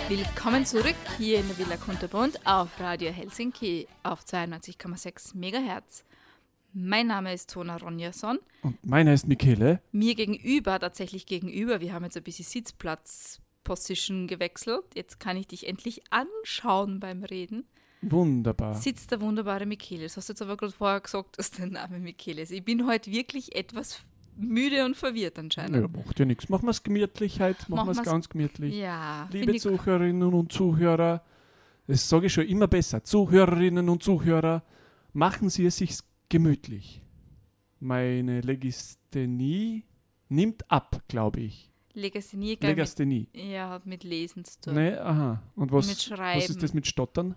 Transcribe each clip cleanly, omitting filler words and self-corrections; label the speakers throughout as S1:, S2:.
S1: Willkommen zurück hier in der Villa Kunterbund auf Radio Helsinki auf 92,6 MHz. Mein Name ist Tona Ronjason.
S2: Und meiner ist Michele.
S1: Mir gegenüber, tatsächlich gegenüber, wir haben jetzt ein bisschen Sitzplatz-Position gewechselt. Jetzt kann ich dich endlich anschauen beim Reden.
S2: Wunderbar.
S1: Sitzt der wunderbare Michele. Das hast du jetzt aber gerade vorher gesagt, dass der Name Michele ist. Ich bin heute wirklich etwas müde und verwirrt anscheinend.
S2: Ja, macht ja nichts. Machen wir es gemütlich heute. Machen wir es ganz gemütlich.
S1: Ja.
S2: Liebe Zuhörerinnen und Zuhörer, das sage ich schon immer besser. Zuhörerinnen und Zuhörer, machen Sie es sich gemütlich. Meine Legasthenie nimmt ab, glaube ich.
S1: Legasthenie? Ja, hat mit Lesen zu tun.
S2: Nee, aha. Und was,
S1: mit Schreiben.
S2: Was ist das mit Stottern?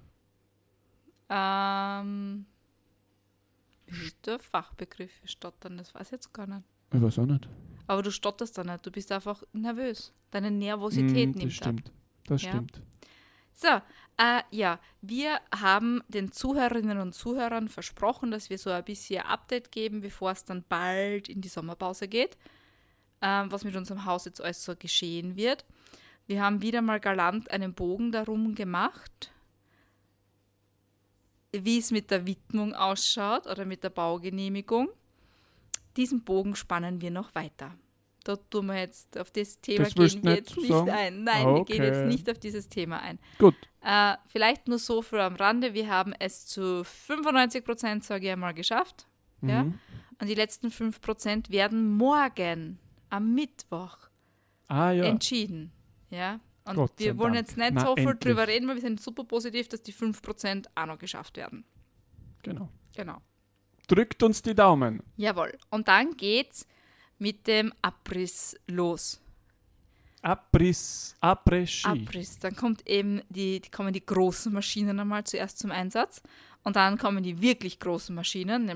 S1: Ist der Fachbegriff für Stottern, das weiß ich jetzt gar nicht.
S2: Ich weiß auch nicht.
S1: Aber du stotterst da nicht, du bist einfach nervös. Deine Nervosität nimmt
S2: das stimmt.
S1: ab.
S2: Das
S1: Ja?
S2: stimmt.
S1: So, wir haben den Zuhörerinnen und Zuhörern versprochen, dass wir so ein bisschen Update geben, bevor es dann bald in die Sommerpause geht, was mit unserem Haus jetzt alles so geschehen wird. Wir haben wieder mal galant einen Bogen darum gemacht, wie es mit der Widmung ausschaut oder mit der Baugenehmigung. Diesen Bogen spannen wir noch weiter. Da tun wir jetzt auf das Thema
S2: Das willst
S1: gehen wir
S2: du
S1: jetzt
S2: nicht
S1: nicht
S2: sagen?
S1: ein. Nein,
S2: Okay.
S1: wir gehen jetzt nicht auf dieses Thema ein.
S2: Gut.
S1: Vielleicht nur so für am Rande, wir haben es zu 95%, sage ich einmal, geschafft. Ja? Und die letzten 5% werden morgen, am Mittwoch, entschieden. Ja? Und
S2: Gott sei
S1: wir wollen
S2: Dank.
S1: jetzt nicht
S2: Na,
S1: so viel
S2: endlich.
S1: drüber reden, weil wir sind super positiv, dass die 5% auch noch geschafft werden.
S2: Genau.
S1: Drückt
S2: uns die Daumen.
S1: Jawohl. Und dann geht's mit dem Abriss los.
S2: Abriss.
S1: Dann kommt eben kommen die großen Maschinen einmal zuerst zum Einsatz und dann kommen die wirklich großen Maschinen,